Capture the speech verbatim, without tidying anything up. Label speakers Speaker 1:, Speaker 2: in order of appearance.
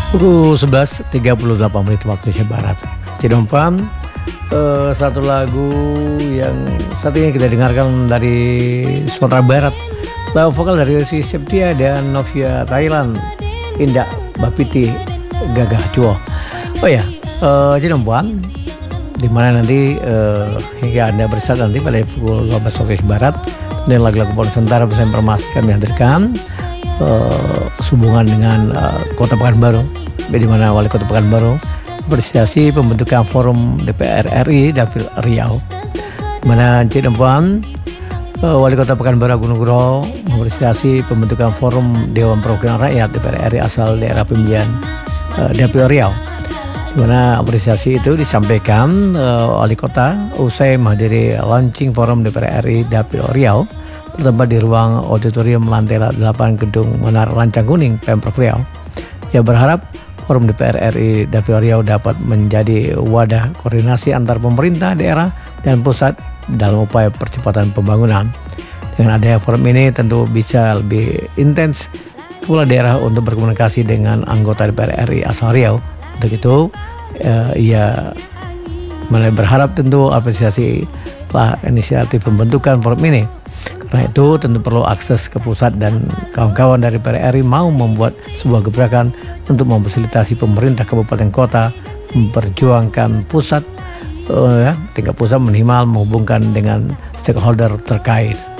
Speaker 1: Pukul sebelas tiga puluh delapan menit waktu Indonesia Barat. Cidomfam, uh, satu lagu yang saat ini kita dengarkan dari Sumatera Barat. Lagu vokal dari Rizky Septia dan Novia Thailand, Indah Bapiti Gagah Cuo. Oh ya, uh, Cidomfam, dimana nanti uh, hingga Anda bersat nanti pada pukul dua belas waktu Indonesia Barat dan lagu-lagu Polres Nusantara bersama informasi kami hadirkan uh, sehubungan dengan uh, Kota Pekanbaru, di mana Wali Kota Pekanbaru apresiasi pembentukan Forum D P R R I Dapil Riau, di mana Cidomfam, uh, Wali Kota Pekanbaru Agung Nugroho mengapresiasi pembentukan Forum Dewan Perwakilan Rakyat D P R R I asal daerah pemilihan uh, Dapil Riau, di mana apresiasi itu disampaikan uh, Wali Kota usai menghadiri launching Forum D P R R I Dapil Riau bertempat di ruang auditorium lantai delapan Gedung Menara Lancang Kuning Pemprov Riau. Ia berharap Forum D P R R I Dapil Riau dapat menjadi wadah koordinasi antar pemerintah daerah dan pusat dalam upaya percepatan pembangunan. Dengan adanya forum ini tentu bisa lebih intens pula daerah untuk berkomunikasi dengan anggota D P R R I asal Riau. Untuk itu uh, ia berharap tentu apresiasi lah inisiatif pembentukan forum ini. Karena itu tentu perlu akses ke pusat dan kawan-kawan dari D P R R I mau membuat sebuah gebrakan untuk memfasilitasi pemerintah kabupaten kota memperjuangkan pusat uh, ya, tingkat pusat minimal menghubungkan dengan stakeholder terkait.